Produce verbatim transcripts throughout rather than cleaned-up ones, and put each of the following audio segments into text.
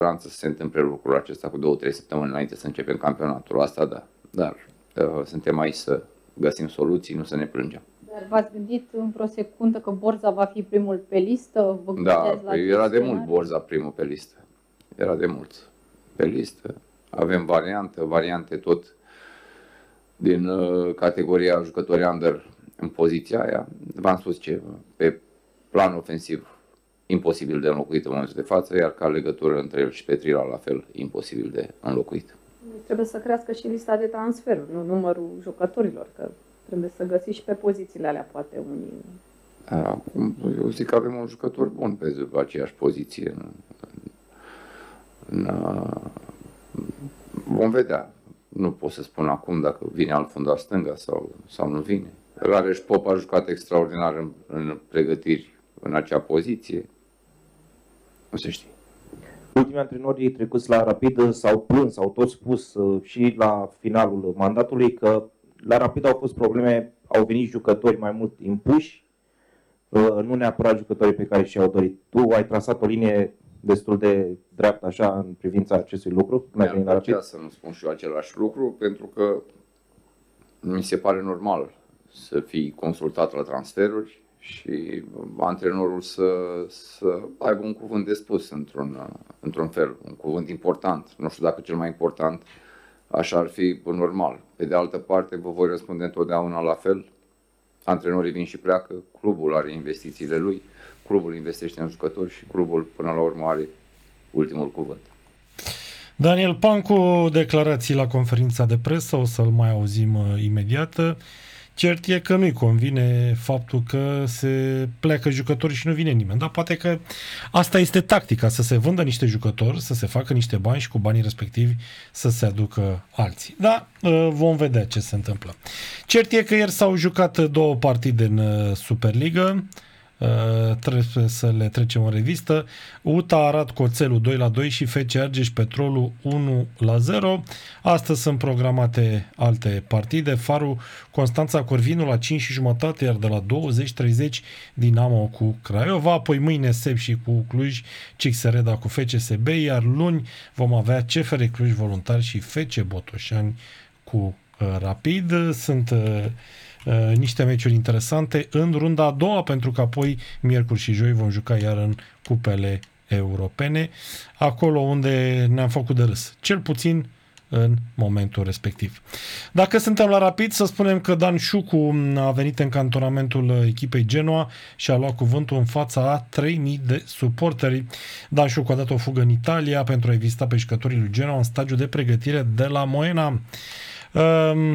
speranță să se întâmple lucrul acesta cu două, trei săptămâni înainte să începem campionatul. Asta da, dar uh, suntem aici să găsim soluții, nu să ne plângem. Dar v-ați gândit în vreo secundă că Borza va fi primul pe listă? Vă Da, la păi era de mult Borza primul pe listă. Era de mult pe listă. Avem variantă, variante tot din uh, categoria jucători under în poziția aia. V-am spus ce, pe plan ofensiv imposibil de înlocuit în momentul de față, iar ca legătură între el și Petrila la fel imposibil de înlocuit. Trebuie să crească și lista de transferuri, nu numărul jucătorilor, că trebuie să găsiți și pe pozițiile alea, poate unii. Acum, eu zic că avem un jucător bun pe aceeași poziție. În, în, vom vedea. Nu pot să spun acum dacă vine alt fundaș stânga sau, sau nu vine. Rareș Pop a jucat extraordinar în, în pregătiri în acea poziție. Nu se știe. Ultimii antrenori trecuți la Rapid s-au plâns, au tot spus și la finalul mandatului că la Rapid au fost probleme, au venit jucători mai mult impuși, nu neapărat jucătorii pe care și-au dorit. Tu ai trasat o linie destul de dreaptă așa în privința acestui lucru? Mi-ar plăcea să nu spun și eu același lucru, pentru că mi se pare normal să fii consultat la transferuri și antrenorul să, să aibă un cuvânt de spus într-un, într-un fel, un cuvânt important. Nu știu dacă cel mai important, așa ar fi normal. Pe de altă parte, vă voi răspunde întotdeauna la fel. Antrenorii vin și pleacă, clubul are investițiile lui, clubul investește în jucători și clubul până la urmă are ultimul cuvânt. Daniel Pancu, declarații la conferința de presă, o să-l mai auzim uh, imediat. Cert e că nu-i convine faptul că se pleacă jucători și nu vine nimeni. Dar poate că asta este tactica, să se vândă niște jucători, să se facă niște bani și cu banii respectivi să se aducă alții. Da, vom vedea ce se întâmplă. Cert e că ieri s-au jucat două partide în Superliga. Trebuie să le trecem în revistă. U T A Arad Coțelul doi la doi și F C Argeș Petrolul unu la zero. Astăzi sunt programate alte partide. Faru Constanța Corvinul la cinci și jumătate, iar de la douăzeci treizeci Dinamo cu Craiova. Apoi mâine Sep și cu Cluj, Cixereda cu F C S B, iar luni vom avea C F R Cluj Voluntari și F C Botoșani cu Rapid. Sunt uh, uh, niște meciuri interesante în runda a doua, pentru că apoi miercuri și joi vom juca iar în cupele europene, acolo unde ne-am făcut de râs, cel puțin în momentul respectiv. Dacă suntem la Rapid, să spunem că Dan Șucu a venit în cantonamentul echipei Genoa și a luat cuvântul în fața a trei mii de suporteri. Dan Șucu a dat o fugă în Italia pentru a vizita pe jucătorii lui Genoa în stagiul de pregătire de la Moena. Um,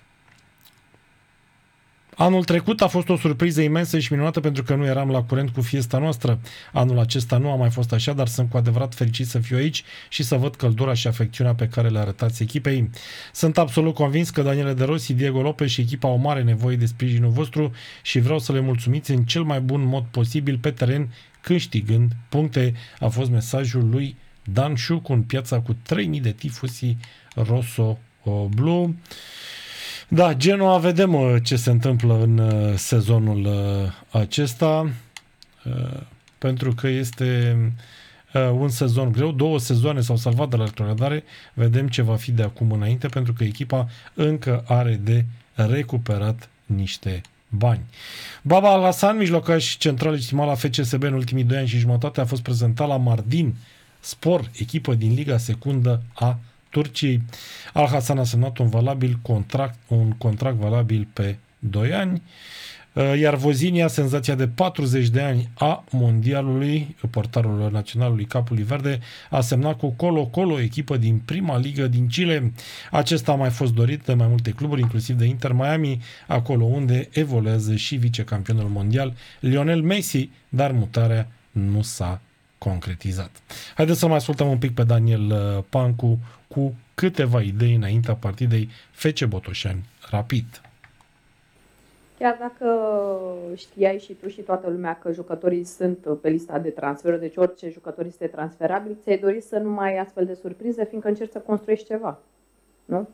Anul trecut a fost o surpriză imensă și minunată pentru că nu eram la curent cu fiesta noastră. Anul acesta nu a mai fost așa, dar sunt cu adevărat fericit să fiu aici și să văd căldura și afecțiunea pe care le arătați echipei. Sunt absolut convins că Daniele De Rossi, Diego Lopez și echipa au mare nevoie de sprijinul vostru și vreau să le mulțumiți în cel mai bun mod posibil pe teren, câștigând puncte. A fost mesajul lui Dan Șucu în piața cu trei mii de tifosi Rosso Blu. Da, Genoa, vedem ce se întâmplă în sezonul acesta, pentru că este un sezon greu. Două sezoane s-au salvat de la retrogradare. Vedem ce va fi de acum înainte, pentru că echipa încă are de recuperat niște bani. Baba Al-Hassan, mijlocaș central estimat la F C S B în ultimii doi ani și jumătate, a fost prezentat la Mardin Spor, echipă din Liga Secundă a Turciei. Al-Hassan a semnat un, valabil contract, un contract valabil pe doi ani, iar Vozinia, senzația de patruzeci de ani a mondialului, portarul naționalului Capului Verde, a semnat cu Colo-Colo, echipă din prima ligă din Chile. Acesta a mai fost dorit de mai multe cluburi, inclusiv de Inter Miami, acolo unde evoluează și vicecampionul mondial Lionel Messi, dar mutarea nu s-a concretizat. Haideți să mai ascultăm un pic pe Daniel Pancu cu câteva idei înaintea partidei F C Botoșani Rapid. Chiar dacă știai și tu și toată lumea că jucătorii sunt pe lista de transferuri, deci orice jucător este transferabil, ți-ai dorit să nu mai ai astfel de surprize, fiindcă încerci să construiești ceva, nu?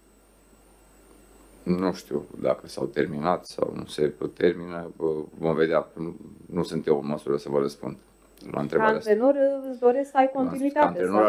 Nu știu dacă s-au terminat sau nu se termină, vom vedea. Nu sunt eu în măsură să vă răspund la întrebarea asta. Ca antrenor îți doresc să ai continuitate. Ca antrenor